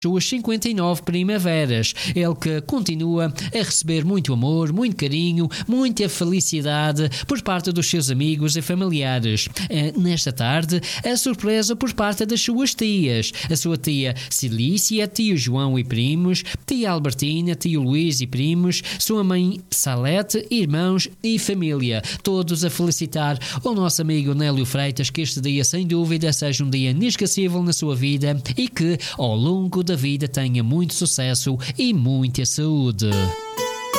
suas 59 primaveras. Ele que continua a receber muito amor, muito carinho, muita felicidade por parte dos seus amigos e familiares. Nesta tarde, a surpresa por parte das suas tias. A sua tia Cilícia, tio João e primos, tia Albertina, tio Luís e primos, sua mãe Salete, irmãos e família. Todos a felicitar o nosso amigo Nélio Freitas, que este dia, sem dúvida, seja um dia inesquecível na sua vida e que, ao longo da vida, tenha muito sucesso e muita saúde.